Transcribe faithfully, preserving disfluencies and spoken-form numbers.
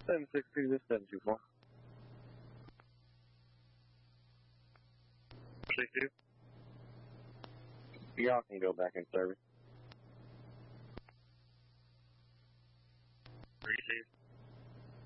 seven six two, this seven two four. six two. Y'all can go back in service. Receive.